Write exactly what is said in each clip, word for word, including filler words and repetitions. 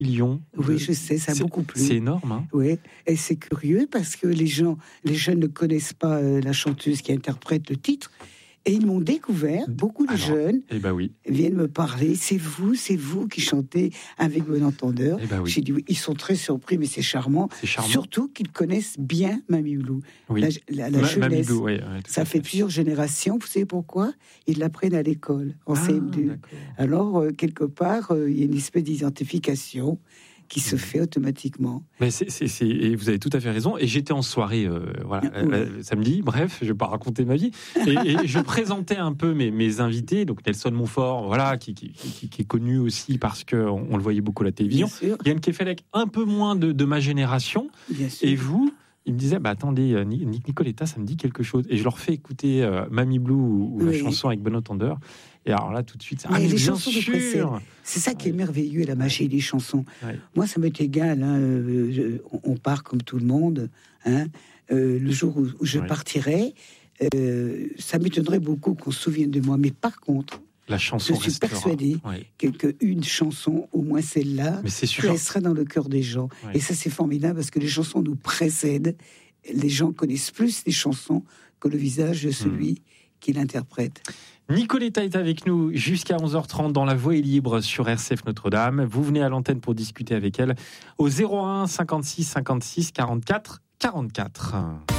millions. Oui, je sais, ça a c'est, beaucoup plu. C'est énorme. Hein. Oui, et c'est curieux parce que les gens, les jeunes ne connaissent pas euh, la chanteuse qui interprète le titre. Et ils m'ont découvert, beaucoup de Alors, jeunes eh ben oui. viennent me parler. C'est vous, c'est vous qui chantez avec Bon Entendeur. Eh ben oui. J'ai dit oui, ils sont très surpris, mais c'est charmant. C'est charmant. Surtout qu'ils connaissent bien Mamie Blue. Oui. La, la, la Ma, jeunesse. Mamie Blue, oui, oui, ça fait, fait plusieurs générations. Vous savez pourquoi? Ils l'apprennent à l'école, en ah, C M deux. D'accord. Alors, euh, quelque part, euh, il y a une espèce d'identification qui se fait automatiquement. Mais c'est, c'est, c'est, et vous avez tout à fait raison. Et j'étais en soirée, euh, voilà, oui. euh, samedi. Bref, je vais pas raconter ma vie. Et, et je présentais un peu mes, mes invités. Donc Nelson Montfort, voilà, qui, qui, qui, qui est connu aussi parce que on, on le voyait beaucoup à la télévision. Yann Kefelec, un peu moins de, de ma génération. Bien sûr. Et vous, il me disait, bah attendez, Nick Nicoletta, ça me dit quelque chose. Et je leur fais écouter euh, Mamie Blue ou, ou oui. la chanson avec Bon Entendeur. Et alors là, tout de suite, mais ah, mais les bien chansons sûr. de précède, c'est ça qui est merveilleux, la magie des chansons. Ouais. Moi, ça m'est égal. Hein, euh, je, on part comme tout le monde. Hein, euh, le jour où, où je ouais. partirai, euh, ça m'étonnerait beaucoup qu'on se souvienne de moi. Mais par contre, la chanson je suis restera. persuadée ouais. que, que une chanson, au moins celle-là, restera dans le cœur des gens. Ouais. Et ça, c'est formidable parce que les chansons nous précèdent. Les gens connaissent plus les chansons que le visage de celui mmh. qui l'interprète. Nicoletta est avec nous jusqu'à onze heures trente dans La Voix est libre sur R C F Notre-Dame. Vous venez à l'antenne pour discuter avec elle au zéro un cinquante-six cinquante-six quarante-quatre quarante-quatre.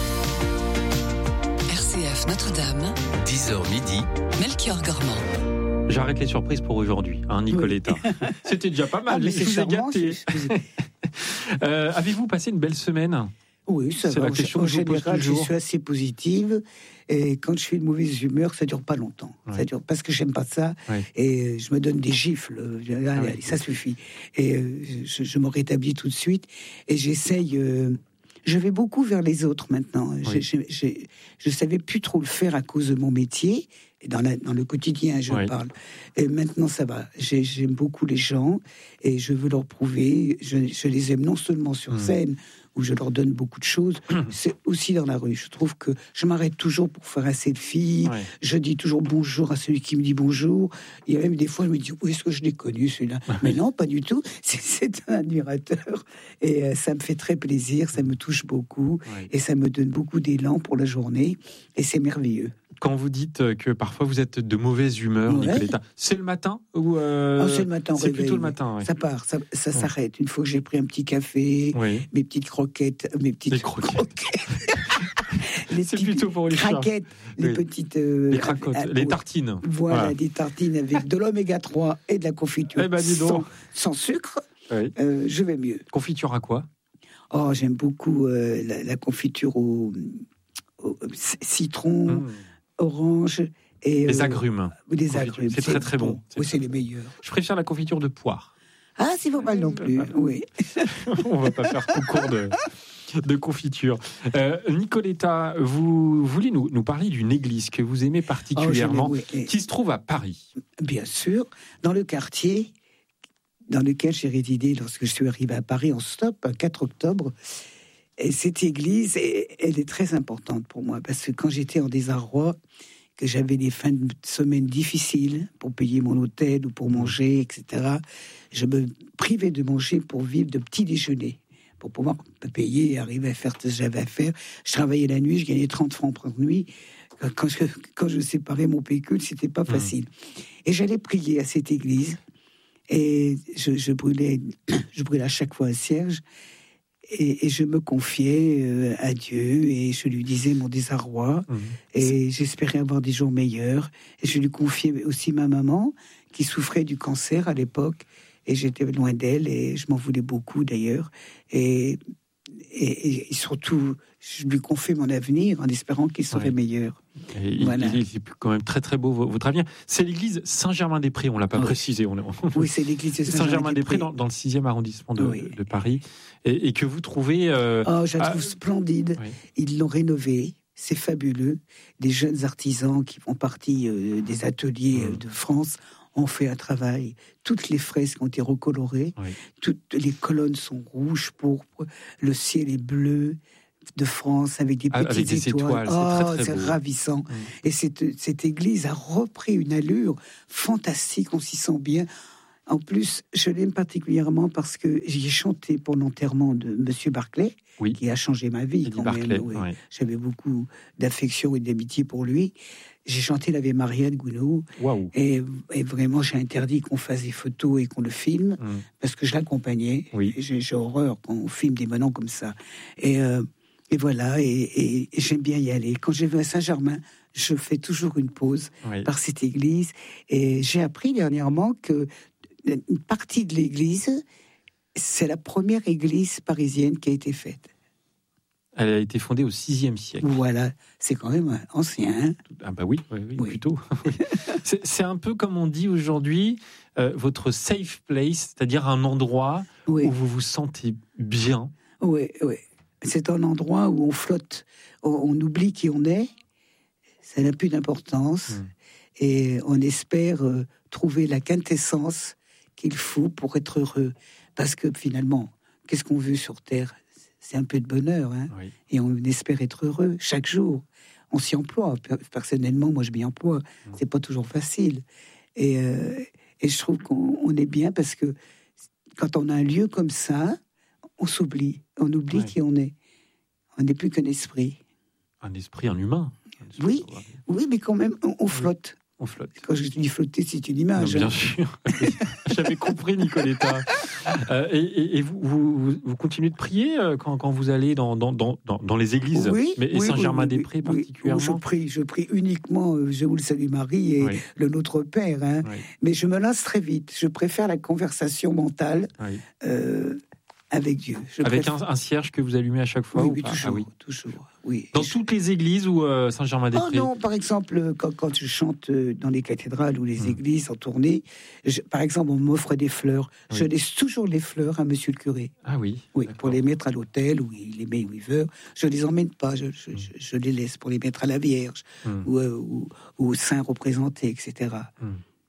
R C F Notre-Dame, dix heures midi, Melchior Gormand. J'arrête les surprises pour aujourd'hui, hein, Nicoletta. Oui. C'était déjà pas mal, ah, mais je vous ai gâté. euh, avez-vous passé une belle semaine ? Oui, ça c'est va. La question en que je vous pose général, je toujours. suis assez positive. Et quand je suis de mauvaise humeur, ça dure pas longtemps. Ouais. Ça dure parce que j'aime pas ça. Ouais. Et je me donne des gifles. Là, ah ouais. Ça suffit. Et je, je me rétablis tout de suite. Et j'essaye. Euh, je vais beaucoup vers les autres maintenant. Oui. J'ai, j'ai, je savais plus trop le faire à cause de mon métier. Et dans, la, dans le quotidien, je oui. parle. Et maintenant, ça va. J'ai, j'aime beaucoup les gens et je veux leur prouver. Je, je les aime non seulement sur mmh. scène, où je leur donne beaucoup de choses, c'est aussi dans la rue. Je trouve que je m'arrête toujours pour faire un selfie. Ouais. Je dis toujours bonjour à celui qui me dit bonjour. Il y a même des fois, je me dis, où est-ce que je l'ai connu, celui-là ? Mais non, pas du tout. C'est, c'est un admirateur. Et euh, ça me fait très plaisir, ça me touche beaucoup. Ouais. Et ça me donne beaucoup d'élan pour la journée. Et c'est merveilleux. Quand vous dites que parfois vous êtes de mauvaise humeur, ouais. Nicoletta, c'est le matin ou euh, oh, c'est le matin. C'est réveil, plutôt le matin. Ouais. Ça part, ça, ça ouais. s'arrête. Une fois que j'ai pris un petit café, oui. mes petites croquettes, mes petites les croquettes. croquettes. les c'est plutôt pour les craquettes, les oui. petites, euh, les cracottes, euh, les tartines. Voilà, voilà, des tartines avec de l'oméga trois et de la confiture eh ben, dis sans, donc. sans sucre. Oui. Euh, je vais mieux. Confiture à quoi ? Oh, j'aime beaucoup euh, la, la confiture au, au citron. Mmh. Orange et les agrumes. Euh, des agrumes. C'est, c'est très très bon. bon. C'est, oui, c'est les meilleurs. Je préfère la confiture de poire. Ah, c'est pas mal non plus. Oui. On va pas faire concours de, de confiture. Euh, Nicoletta, vous voulez nous, nous parler d'une église que vous aimez particulièrement, oh, oui. qui se trouve à Paris. Bien sûr, dans le quartier dans lequel j'ai résidé lorsque je suis arrivé à Paris en stop, le quatre octobre. Et cette église, elle est très importante pour moi, parce que quand j'étais en désarroi, que j'avais des fins de semaine difficiles pour payer mon hôtel ou pour manger, et cetera, je me privais de manger pour vivre de petits déjeuners, pour pouvoir payer et arriver à faire ce que j'avais à faire. Je travaillais la nuit, je gagnais trente francs par nuit. Quand je, quand je séparais mon pécule, c'était pas facile. Mmh. Et j'allais prier à cette église, et je, je, brûlais, je brûlais à chaque fois un cierge. Et, et je me confiais euh, à Dieu et je lui disais mon désarroi mmh. et j'espérais avoir des jours meilleurs. Et je lui confiais aussi ma maman qui souffrait du cancer à l'époque et j'étais loin d'elle et je m'en voulais beaucoup d'ailleurs. Et, et, et surtout, je lui confiais mon avenir en espérant qu'il serait ouais. meilleur. Et voilà. Il, il est quand même très très beau votre avenir. C'est l'église Saint-Germain-des-Prés, on l'a pas oui. précisé. On est... Oui, c'est l'église de Saint-Germain-des-Prés dans, dans le sixième arrondissement de, oui. de Paris, et, et que vous trouvez. Euh, oh, je la trouve à... splendide. Oui. Ils l'ont rénovée. C'est fabuleux. Des jeunes artisans qui font partie euh, des ateliers mmh. de France ont fait un travail. Toutes les fresques ont été recolorées. Oui. Toutes les colonnes sont rouges, pourpres. Le ciel est bleu. De France avec des petites avec des étoiles, étoiles. Oh, c'est, très, très c'est beau. ravissant. Mmh. Et cette, cette église a repris une allure fantastique, on s'y sent bien. En plus, je l'aime particulièrement parce que j'y ai chanté pour l'enterrement de Monsieur Barclay, oui. qui a changé ma vie. Quand Barclay, même, oui. ouais. J'avais beaucoup d'affection et d'amitié pour lui. J'ai chanté l'Ave Maria de Gounod. Waouh. Et, et vraiment, j'ai interdit qu'on fasse des photos et qu'on le filme, mmh. parce que je l'accompagnais. Oui. J'ai, j'ai horreur quand on filme des manants comme ça. Et, euh, et voilà, et, et, et j'aime bien y aller. Quand je vais à Saint-Germain, je fais toujours une pause oui. par cette église. Et j'ai appris dernièrement que une partie de l'église, c'est la première église parisienne qui a été faite. Elle a été fondée au sixième siècle. Voilà, c'est quand même ancien. Hein ah bah oui, oui, oui, oui. plutôt. c'est, c'est un peu comme on dit aujourd'hui, euh, votre safe place, c'est-à-dire un endroit oui. où vous vous sentez bien. Oui, oui. C'est un endroit où on flotte, on, on oublie qui on est, ça n'a plus d'importance, mmh. et on espère euh, trouver la quintessence qu'il faut pour être heureux. Parce que finalement, qu'est-ce qu'on veut sur Terre ? C'est un peu de bonheur, hein, oui. et on espère être heureux chaque jour. On s'y emploie. Personnellement, moi, je m'y emploie. Mmh. C'est pas toujours facile. Et, euh, et je trouve qu'on on est bien parce que quand on a un lieu comme ça, on s'oublie. On oublie oui. qui on est. On n'est plus qu'un esprit. Un esprit, un humain. Un esprit, oui, oui, mais quand même, on, on flotte. On flotte. Quand je dis flotter, c'est une image. Non, bien hein. sûr. J'avais compris, Nicoletta. Euh, et, et, et vous, vous, vous continuez de prier quand, quand vous allez dans, dans, dans, dans les églises, oui, mais, et oui, Saint-Germain-des-Prés oui, particulièrement. Oui, je prie, je prie uniquement, je vous le salue Marie et oui. le Notre Père. Hein. Oui. Mais je me lasse très vite. Je préfère la conversation mentale. Oui. Euh, Avec Dieu. Je Avec préfère... un, un cierge que vous allumez à chaque fois oui, ou oui, pas toujours, ah, oui, toujours. Oui. Dans et toutes je... les églises ou euh, Saint-Germain-des-Prés? Oh non, par exemple, quand, quand je chante dans les cathédrales ou les mmh. églises en tournée, je, par exemple, on m'offre des fleurs. Oui. Je laisse toujours les fleurs à monsieur le curé. Ah oui? Oui, pour les mettre à l'autel, où il les met où il veut. Je les emmène pas, je, je, mmh. je, je les laisse pour les mettre à la Vierge mmh. ou, euh, ou, ou aux saints représentés, et cetera. Mmh.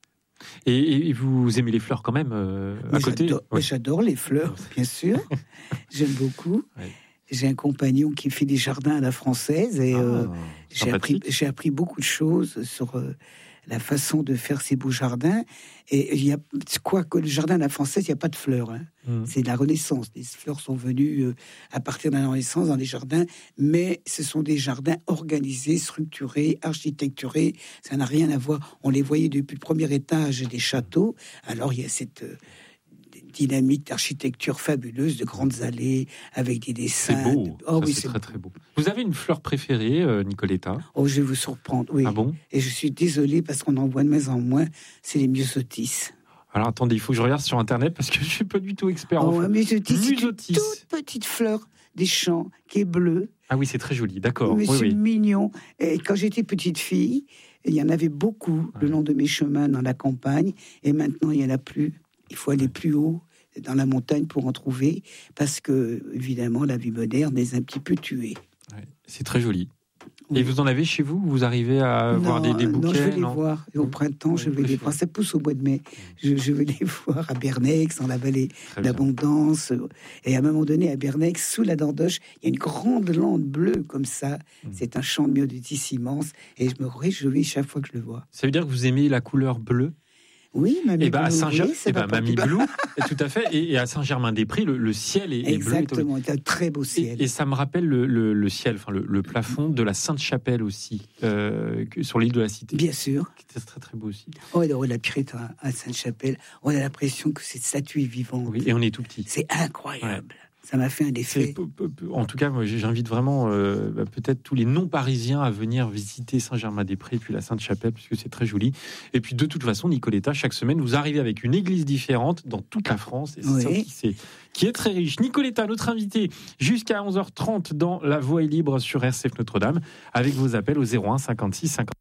Et, et vous aimez les fleurs quand même euh, à mais côté j'adore, ouais. mais j'adore les fleurs, bien sûr. J'aime beaucoup. Ouais. J'ai un compagnon qui fait des jardins à la française et ah, euh, j'ai, appris, j'ai appris beaucoup de choses sur euh, la façon de faire ces beaux jardins. Et il y a quoi que le jardin à la française, il n'y a pas de fleurs. Hein. Mmh. C'est de la Renaissance. Les fleurs sont venues euh, à partir de la Renaissance dans les jardins, mais ce sont des jardins organisés, structurés, architecturés. Ça n'a rien à voir. On les voyait depuis le premier étage des châteaux. Alors il y a cette euh, dynamique d'architecture fabuleuse, de grandes allées avec des dessins. C'est beau. De... Oh, ça, oui, c'est, c'est très très beau. Vous avez une fleur préférée, euh, Nicoletta? Oh, je vais vous surprendre. Oui. Ah bon? Et je suis désolée parce qu'on en voit de moins en moins. C'est les myosotis. Alors attendez, il faut que je regarde sur internet parce que je suis pas du tout expert. Oh, en myosotis, c'est une toute petite fleur des champs qui est bleue. Ah oui, c'est très joli. D'accord. Mais oui, c'est oui. mignon. Et quand j'étais petite fille, il y en avait beaucoup ouais. le long de mes chemins dans la campagne. Et maintenant, il y en a plus. Il faut aller plus haut dans la montagne pour en trouver, parce que, évidemment, la vie moderne est un petit peu tuée. Ouais, c'est très joli. Oui. Et vous en avez chez vous? Vous arrivez à non, voir des, des bouquets? Non, je vais les non voir. Et au printemps, oui, je vais les voir. Ça pousse au mois de mai. Je, je vais les voir à Bernex, dans la vallée d'Abondance. Et à un moment donné, à Bernex, sous la Dordoche, il y a une grande lande bleue comme ça. Mmh. C'est un champ de myosotis immense. Et je me réjouis chaque fois que je le vois. Ça veut dire que vous aimez la couleur bleue? Oui, Mamie et bah, Blue. À Saint-Germain, oui, et bah, Mamie Blue, tout à fait. Et, et à Saint-Germain-des-Prés, le, le ciel est, est bleu. Exactement, c'est un très beau ciel. Et, et ça me rappelle le, le, le ciel, enfin le, le plafond de la Sainte-Chapelle aussi, euh, sur l'île de la Cité. Bien sûr. C'était très très beau aussi. Oh, alors, la Pirette à Sainte-Chapelle, on a l'impression que cette statue est vivante. Oui, et on est tout petit. C'est incroyable. Ouais. Ça m'a fait un effet. En tout cas, moi, j'invite vraiment euh, peut-être tous les non-parisiens à venir visiter Saint-Germain-des-Prés et puis la Sainte-Chapelle, puisque c'est très joli. Et puis, de toute façon, Nicoletta, chaque semaine, vous arrivez avec une église différente dans toute la France. Et c'est oui. ça qui, c'est, qui est très riche. Nicoletta, notre invitée, jusqu'à onze heures trente dans La Voix est libre sur R C F Notre-Dame, avec vos appels au zéro un cinquante-six cinquante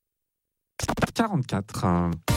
quarante-quatre.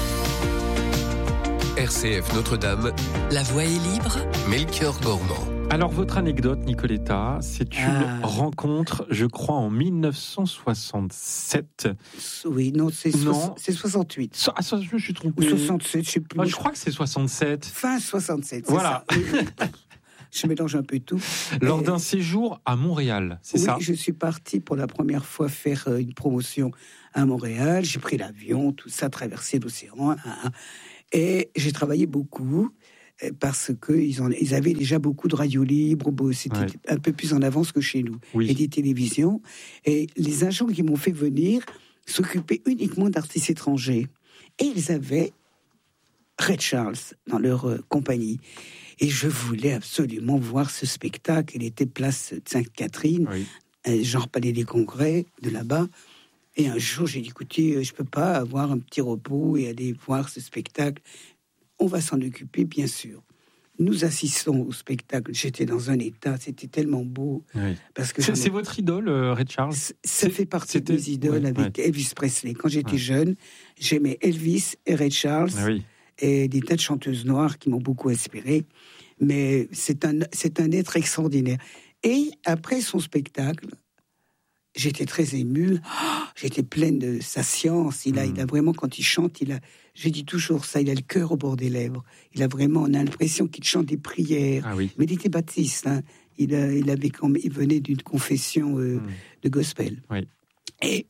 R C F Notre-Dame. La Voix est libre. Melchior Gormand. Alors, votre anecdote, Nicoletta, c'est une ah. rencontre, je crois, en dix-neuf cent soixante-sept. Oui, non, c'est, non. So- c'est soixante-huit. So- ah, ça, je me suis trompé. Ou soixante-sept, je sais plus. Ah, je crois que c'est soixante-sept. Fin soixante-sept, c'est voilà. ça. Je mélange un peu tout. Lors Et... d'un séjour à Montréal, c'est oui, ça? Oui, je suis partie pour la première fois faire une promotion à Montréal. J'ai pris l'avion, tout ça, traversé l'océan. Hein, hein. Et j'ai travaillé beaucoup parce qu'ils ils avaient déjà beaucoup de radios libres, c'était ouais. un peu plus en avance que chez nous, oui. et des télévisions. Et les agents qui m'ont fait venir s'occupaient uniquement d'artistes étrangers. Et ils avaient Ray Charles dans leur euh, compagnie. Et je voulais absolument voir ce spectacle. Il était place Sainte-Catherine, oui. euh, genre Palais des Congrès, de là-bas. Et un jour, j'ai dit, écoutez, je ne peux pas avoir un petit repos et aller voir ce spectacle. On va s'en occuper, bien sûr. Nous assistons au spectacle. J'étais dans un état, c'était tellement beau. Oui. Parce que c'est, c'est votre idole, euh, Ray Charles? Ça c'est, fait partie de mes idoles, ouais, avec ouais. Elvis Presley. Quand j'étais ouais. jeune, j'aimais Elvis et Ray Charles, ah oui. et des tas de chanteuses noires qui m'ont beaucoup inspiré. Mais c'est un, c'est un être extraordinaire. Et après son spectacle, j'étais très émue, oh, j'étais pleine de sa science. Il a, mmh. il a vraiment, quand il chante, il a, je dis toujours ça, il a le cœur au bord des lèvres. Il a vraiment, on a l'impression qu'il chante des prières. Ah oui. Mais il était baptiste, hein. il, a, il, avait, il venait d'une confession euh, mmh. de gospel. Oui. Et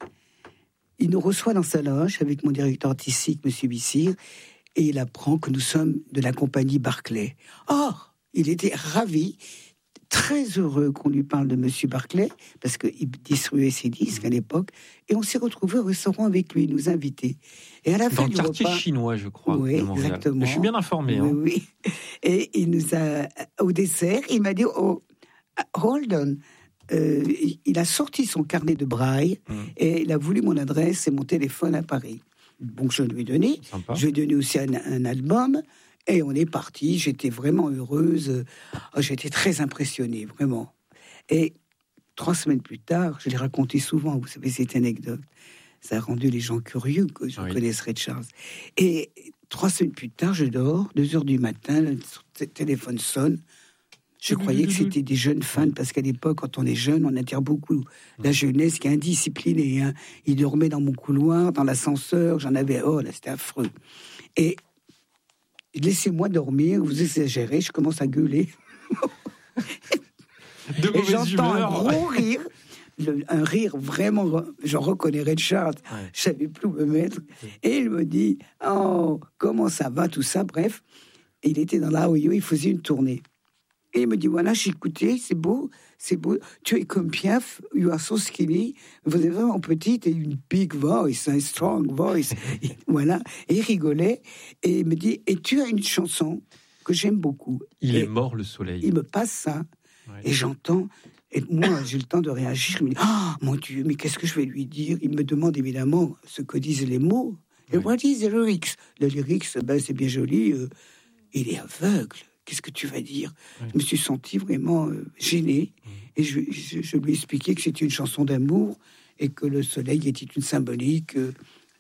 il nous reçoit dans sa loge avec mon directeur artistique, M. Bissir, et il apprend que nous sommes de la compagnie Barclay. Or, il était ravi, très heureux qu'on lui parle de Monsieur Barclay, parce qu'il distribuait ses disques à l'époque, et on s'est retrouvés au restaurant avec lui, nous inviter. Et à la fin Dans du le quartier repas, chinois, je crois. Oui, exactement. Je suis bien informé. Oui, hein. oui. Et il nous a, au dessert, il m'a dit, oh, hold on. Euh, il a sorti son carnet de braille, mmh. et il a voulu mon adresse et mon téléphone à Paris. Donc je lui ai donné. Sympa. Je lui ai donné aussi un, un album. Et on est parti, j'étais vraiment heureuse, oh, j'étais très impressionnée, vraiment. Et trois semaines plus tard, je l'ai raconté souvent, vous savez, cette anecdote, ça a rendu les gens curieux que je oui. connaisse Ray Charles. Et trois semaines plus tard, je dors, deux heures du matin, le téléphone sonne, je croyais que c'était des jeunes fans, parce qu'à l'époque, quand on est jeune, on attire beaucoup la jeunesse qui est indisciplinée. Hein. Ils dormaient dans mon couloir, dans l'ascenseur, j'en avais, oh là, c'était affreux. Et laissez-moi dormir, vous exagérez, je commence à gueuler. De et j'entends humeur. un gros rire, le, un rire vraiment, je reconnais Ray Charles, ouais. je savais plus où me mettre. Et il me dit, oh, comment ça va, tout ça, bref. Et il était dans la Ohio, il faisait une tournée. Et il me dit, voilà, j'ai écouté, c'est beau, c'est beau. Tu es comme Piaf, you are so skinny. Vous êtes vraiment petite et une big voice, un strong voice. Et voilà. Et il rigolait. Et il me dit, et tu as une chanson que j'aime beaucoup. Il et est mort, le soleil. Il me passe ça. Ouais. Et j'entends. Et moi, j'ai le temps de réagir. Je me dis, ah, oh, mon Dieu, mais qu'est-ce que je vais lui dire? Il me demande évidemment ce que disent les mots. Et ouais. what is the lyrics? Le lyrics, ben, c'est bien joli. Euh, il est aveugle. Qu'est-ce que tu vas dire? Oui. Je me suis senti vraiment euh, gêné. Mmh. Et je, je, je lui ai expliqué que c'était une chanson d'amour et que le soleil était une symbolique. Euh,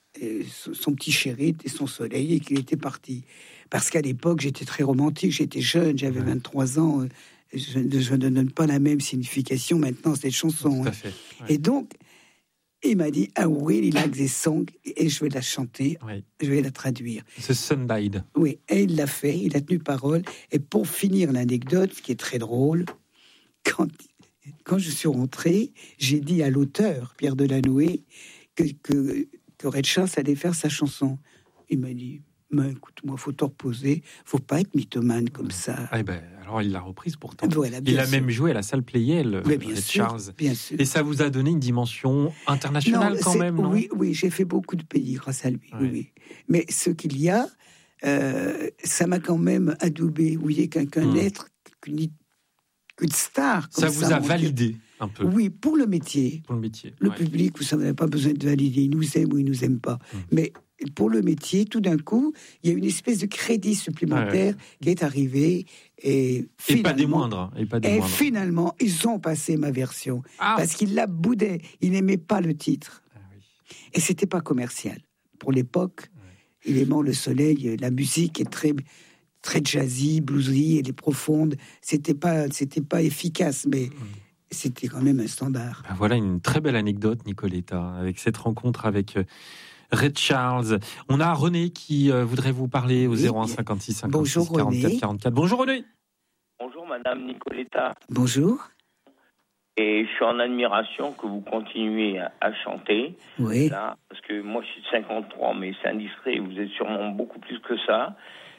son petit chéri était son soleil et qu'il était parti. Parce qu'à l'époque, j'étais très romantique, j'étais jeune, j'avais oui. vingt-trois ans. Euh, je, je ne donne pas la même signification maintenant à cette chanson. Tout à hein. fait. Oui. Et donc, il m'a dit, ah oui, il like this song, et je vais la chanter, oui. je vais la traduire. C'est Sundied. Oui, et il l'a fait, il a tenu parole. Et pour finir l'anecdote, ce qui est très drôle, quand, quand je suis rentré, j'ai dit à l'auteur, Pierre Delanoë, que, que, que Ray Charles allait faire sa chanson. Il m'a dit, mais écoute-moi, faut te reposer, faut pas être mythomane comme ça. Ah ben, alors il l'a reprise pourtant. Voilà, il a sûr. même joué à la salle Playel, oui, bien Ray sûr, Charles. Bien sûr. Et ça vous a donné une dimension internationale non, quand même, non? Oui, oui, j'ai fait beaucoup de pays grâce à lui. Oui. Oui, oui. Mais ce qu'il y a, euh, ça m'a quand même adoubé. Vous voyez, qu'un, qu'un hum. être, qu'une, qu'une star. Comme ça vous ça, a validé un peu. Oui, pour le métier. Pour le métier. Le ouais. public, vous savez, n'a pas besoin de valider. Il nous aime ou il nous aime pas. Hum. Mais pour le métier, tout d'un coup, il y a une espèce de crédit supplémentaire ah ouais. qui est arrivé. Et, et pas des moindres. Et, pas des et moindres. finalement, ils ont passé ma version. Ah. Parce qu'il la boudait. Il n'aimait pas le titre. Ah oui. Et c'était pas commercial. Pour l'époque, ouais. il aimait le soleil. La musique est très, très jazzy, bluesy, elle est profonde. C'était pas, c'était pas efficace, mais... Mmh. C'était quand même un standard. Ben voilà une très belle anecdote, Nicoletta, avec cette rencontre avec Ray Charles. On a René qui euh, voudrait vous parler au zéro un cinquante-six cinquante-six quarante-quatre quarante-quatre. Bonjour René. Bonjour Madame Nicoletta. Bonjour. Et je suis en admiration que vous continuez à, à chanter. Oui. Là, parce que moi, je suis de cinquante-trois, mais c'est indiscret. Vous êtes sûrement beaucoup plus que ça.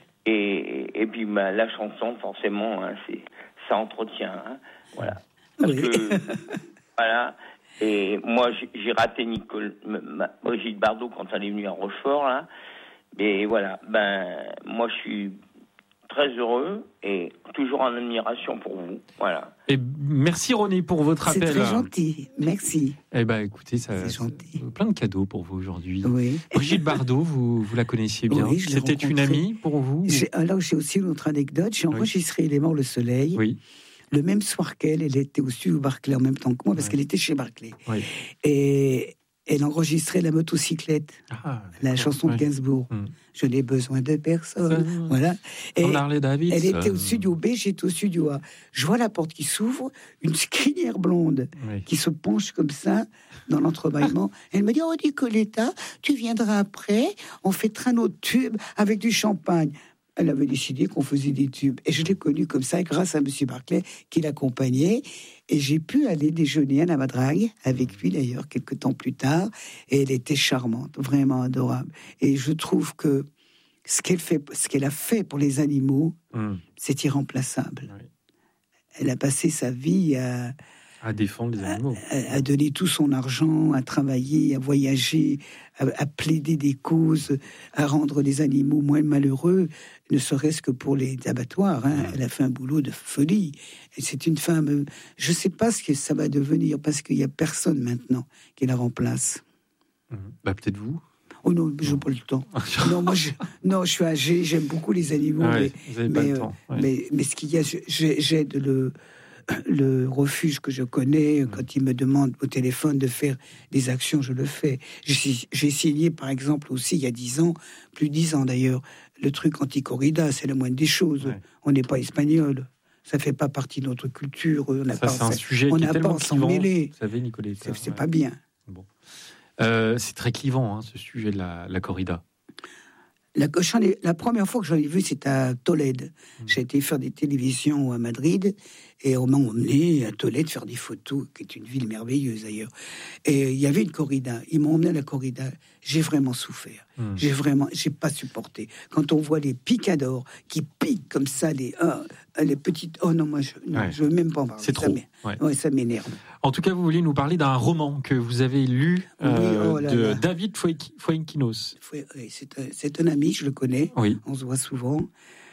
Et, et puis, bah, la chanson, forcément, hein, c'est, ça entretient. Hein, voilà. Parce Oui. que, voilà. Et moi, j'ai, j'ai raté Nicole, ma, Brigitte Bardot quand elle est venue à Rochefort, là. Mais voilà. Ben, moi, je suis très heureux et toujours en admiration pour vous. Voilà. Et merci René pour votre C'est appel. très gentil. Merci. Eh ben, écoutez, ça, C'est gentil. plein de cadeaux pour vous aujourd'hui. Oui. Brigitte Bardot, vous, vous la connaissiez bien. Oui, je l'ai C'était une rencontrée. amie pour vous? J'ai, alors, j'ai aussi une autre anecdote. J'ai enregistré Il est mort le soleil. Oui. Le même soir qu'elle, elle était au studio Barclay en même temps que moi, parce Ouais. qu'elle était chez Barclay. Oui. Et elle enregistrait La motocyclette, Ah, la chanson de ouais. Gainsbourg. Hum. Je n'ai besoin de personne. Ça, Voilà. Et On Harley Davidson. elle était au studio B, j'étais au studio A. Je vois la porte qui s'ouvre, une skinnière blonde Oui. qui se penche comme ça dans l'entrebâillement. Elle me dit, oh Nicoletta, tu viendras après, on fait un autre tube avec du champagne. Elle avait décidé qu'on faisait des tubes. Et je l'ai connue comme ça grâce à Monsieur Barclay qui l'accompagnait. Et j'ai pu aller déjeuner à la Madrague avec lui d'ailleurs quelques temps plus tard. Et elle était charmante, vraiment adorable. Et je trouve que ce qu'elle fait, ce qu'elle a fait pour les animaux, Hum. c'est irremplaçable. Oui. Elle a passé sa vie à, À défendre les animaux. à, à donner tout son argent, à travailler, à voyager, à, à plaider des causes, à rendre les animaux moins malheureux, ne serait-ce que pour les abattoirs. Hein. Elle a fait un boulot de folie. Et c'est une femme... Je ne sais pas ce que ça va devenir, parce qu'il n'y a personne maintenant qui la remplace. Hum. Bah, peut-être vous. Oh non, je n'ai pas le temps. Non, moi, je, non, je suis âgée, j'aime beaucoup les animaux, Ah ouais, mais, vous n'avez pas mais, le euh, temps. Ouais. mais, mais ce qu'il y a, je- je- j'aide le, le refuge que je connais. Quand il me demande au téléphone de faire des actions, je le fais. J'ai, j'ai signé, par exemple, aussi, il y a dix ans, plus de dix ans d'ailleurs, le truc anti-corrida, c'est la moindre des choses. Ouais. On n'est pas espagnol. Ça fait pas partie de notre culture. On n'a Ça, pas, c'est un sujet on qui est n'a tellement pas à s'en clivant. mêler. Vous savez, Nicoletta. C'est, c'est ouais. pas bien. Euh, c'est très clivant, hein, ce sujet de la, la corrida. La, j'en ai- la première fois que j'en ai vu, c'était à Tolède. Mmh. J'ai été faire des télévisions à Madrid et on m'a emmené à Tolède faire des photos, qui est une ville merveilleuse d'ailleurs. Et il y avait une corrida. Ils m'ont emmené à la corrida. J'ai vraiment souffert. Mmh. J'ai vraiment, j'ai pas supporté. Quand on voit les picadors qui piquent comme ça, les, ah, les petites. Oh non, moi je, non, Ouais. je veux même pas en parler. C'est Ça trop. m'é- Ouais. ouais, ça m'énerve. En tout cas, vous vouliez nous parler d'un roman que vous avez lu euh, Oui, oh là de là. David Fuenqui- Fuenquinos. Faut- ouais, C'est un, c'est un ami, je le connais. Oui. On se voit souvent.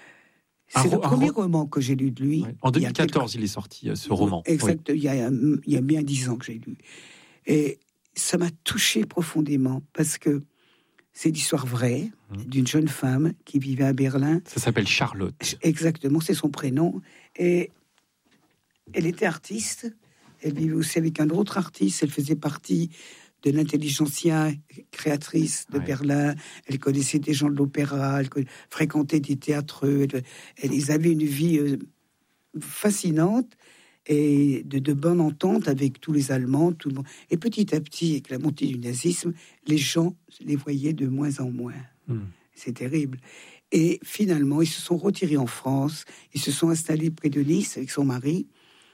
Un C'est le ro- un premier ro- roman que j'ai lu de lui. Ouais. En Il y a deux mille quatorze, il est sorti, euh, ce roman. Exact, il, y a, il y a bien dix ans que j'ai lu. Et ça m'a touché profondément parce que c'est l'histoire vraie Mhm. d'une jeune femme qui vivait à Berlin. Ça s'appelle Charlotte. Exactement, c'est son prénom. Et elle était artiste. Elle vivait aussi avec un autre artiste. Elle faisait partie de l'intelligentsia créatrice de Ouais. Berlin. Elle connaissait des gens de l'opéra. Elle conna- fréquentait des théâtreux. Elle, elle- ils avaient une vie euh, fascinante et de, de bonne entente avec tous les Allemands. Tout le monde. Et petit à petit, avec la montée du nazisme, les gens les voyaient de moins en moins. Mmh. C'est terrible. Et finalement, ils se sont retirés en France. Ils se sont installés près de Nice avec son mari.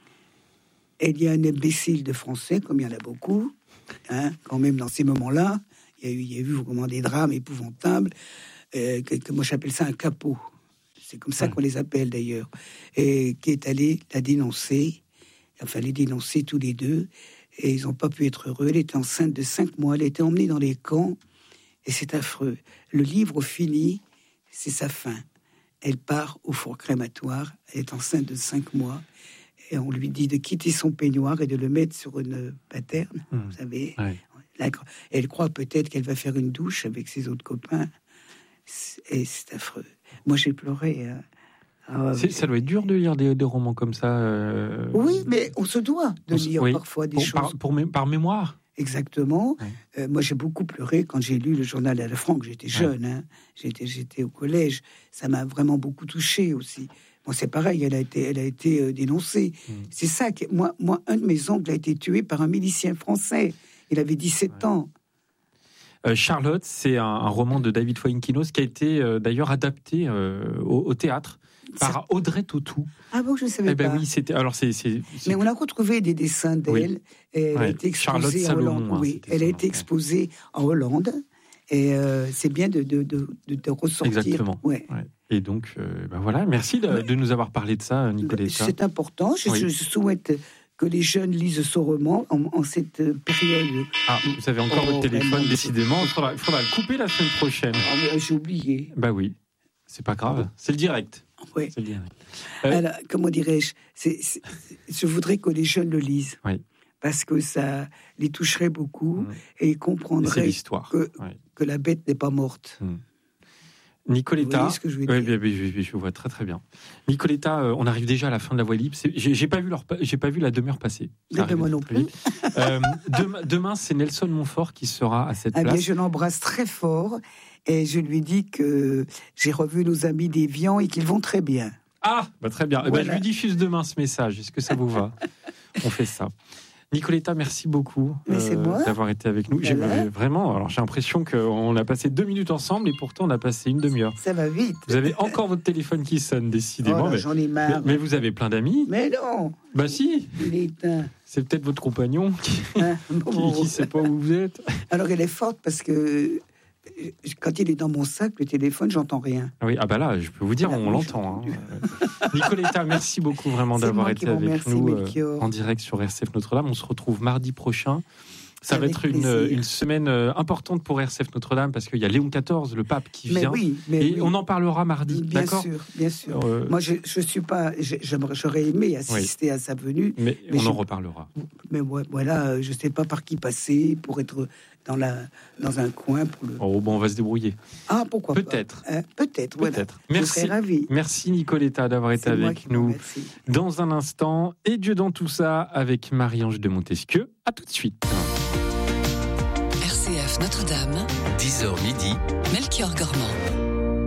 Et il y a un imbécile de Français, comme il y en a beaucoup, hein, quand même dans ces moments-là. Il y a eu, il y a eu vraiment des drames épouvantables. Euh, que, que moi, j'appelle ça un capot. C'est comme ça Ouais. qu'on les appelle d'ailleurs. Et qui est allé la dénoncer. Enfin, les dénoncer tous les deux. Et ils n'ont pas pu être heureux. Elle était enceinte de cinq mois. Elle a été emmenée dans les camps. Et c'est affreux. Le livre finit, c'est sa fin. Elle part au four crématoire. Elle est enceinte de cinq mois. Et on lui dit de quitter son peignoir et de le mettre sur une paterne. Mmh. Vous savez. Ouais. Là, elle croit peut-être qu'elle va faire une douche avec ses autres copains. Et c'est affreux. Moi, j'ai pleuré. hein. Ah, C'est- ça doit être dur de lire des, des romans comme ça. euh, Oui, mais on se doit de on se- lire oui. parfois des pour, choses. par, pour mé- par mémoire. Exactement. Ouais. Euh, moi, j'ai beaucoup pleuré quand j'ai lu le journal à la Franck. J'étais jeune, hein. j'étais, j'étais au collège. Ça m'a vraiment beaucoup touché aussi. Bon, c'est pareil, elle a été, elle a été euh, dénoncée. Mm. C'est ça que moi, moi, un de mes oncles a été tué par un milicien français. Il avait dix-sept Ouais. ans. Euh, Charlotte, c'est un, un roman de David Fuenquinos qui a été euh, d'ailleurs adapté euh, au, au théâtre. par Audrey Tautou. Ah bon, je ne savais Eh ben pas. oui, c'était. Alors c'est. c'est, c'est... Mais on a retrouvé des dessins d'elle. Oui. Et elle Ouais. a été Charlotte exposée en Salomon, Hollande. hein, Oui, c'était elle a son été nom, exposée en Hollande. Et euh, c'est bien de, de, de, de, de ressortir. Exactement. Ouais. Ouais. Et donc, euh, ben voilà, merci de, de nous avoir parlé de ça, Nicoletta. C'est important. Je, Oui. je souhaite que les jeunes lisent ce roman en, en cette période. Ah, vous avez encore Oh, votre téléphone, vraiment. décidément. Il faudra, il faudra le couper la semaine prochaine. Ah, mais j'ai oublié. Bah oui, c'est pas grave. C'est le direct. Ouais. C'est le direct. Euh, Alors, comment dirais-je c'est, c'est, je voudrais que les jeunes le lisent. Oui. Parce que ça les toucherait beaucoup Mmh. et ils Et c'est comprendraient l'histoire. que, Ouais. que la bête n'est pas morte. Vous Nicoletta, voyez ce que je veux oui, dire? oui, oui, oui, je vois très très bien. Nicoletta, euh, on arrive déjà à la fin de la voie libre. C'est- J'ai, j'ai pas vu leur, pa- j'ai pas vu la demi-heure passer. Ça Mais arrive moi non très plus. vite. Euh, demain, demain, c'est Nelson Montfort qui sera à cette Ah bien, place. je l'embrasse très fort et je lui dis que j'ai revu nos amis d'Évian et qu'ils vont très bien. Ah, bah très bien. Eh ben, Voilà. je lui diffuse demain ce message. Est-ce que ça vous va? On fait ça. Nicoletta, merci beaucoup Mais c'est moi. d'avoir été avec nous. J'ai, Voilà. vraiment, alors j'ai l'impression qu'on a passé deux minutes ensemble et pourtant on a passé une demi-heure. Ça va vite. Vous avez encore votre téléphone qui sonne, Oh décidément. là, mais, j'en ai mais, marre. mais vous avez plein d'amis. Mais non, Bah si, il est éteint. c'est peut-être votre compagnon qui Hein, qui, bon. qui sait pas où vous êtes. Alors elle est forte parce que euh, quand il est dans mon sac, le téléphone, j'entends rien. Ah oui, ah bah là, je peux vous dire, Ah on oui, l'entend. j'ai hein. Euh, Nicoletta, merci beaucoup vraiment C'est d'avoir moi qui été vous avec remercie, nous euh, Melchior. en direct sur R C F Notre-Dame. On se retrouve mardi prochain. Ça va Avec être une, plaisir. une semaine euh, importante pour R C F Notre-Dame parce qu'il y a Léon quatorze, le pape, qui Mais vient. oui, mais Et oui. on en parlera mardi, Bien d'accord? sûr, bien sûr. Euh, Moi, je, je suis pas. je- j'aimerais- J'aurais aimé assister à sa venue, mais, mais on je- en reparlera. mais ouais, voilà, euh, je sais pas par qui passer pour être dans la dans un coin pour le. Oh, bon, on va se débrouiller. Ah, pourquoi Peut-être. pas. Hein, peut-être. Voilà. Peut-être. Je Merci. serais ravie. Merci Nicoletta d'avoir été C'est moi avec qui vous nous. remercie. Dans un instant, et Dieu dans tout ça avec Marie-Ange de Montesquieu. À tout de suite. R C F Notre-Dame, dix heures midi, Melchior Gormand.